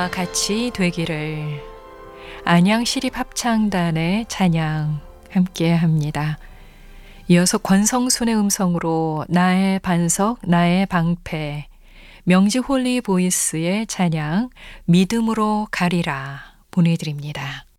같이 되기를. 안양시립합창단의 찬양 함께 합니다. 이어서 권성순의 음성으로 나의 반석 나의 방패, 명지 홀리 보이스의 찬양 믿음으로 가리라 보내드립니다.